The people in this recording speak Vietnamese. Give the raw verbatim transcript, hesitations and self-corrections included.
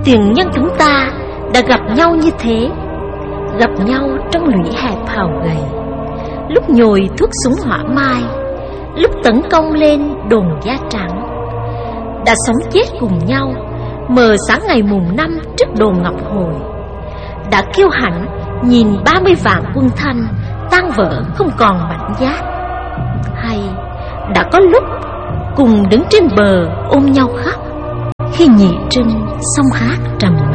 tiền nhân chúng ta đã gặp nhau như thế, gặp nhau trong lũy hẹp hào gầy, lúc nhồi thuốc súng hỏa mai, lúc tấn công lên đồn da trắng, đã sống chết cùng nhau mờ sáng ngày mùng năm trước đồn Ngọc Hồi, đã kiêu hãnh nhìn ba mươi vạn quân Thanh tan vỡ không còn mảnh giáp, hay đã có lúc cùng đứng trên bờ ôm nhau khóc khi Nhị Trinh song hát trầm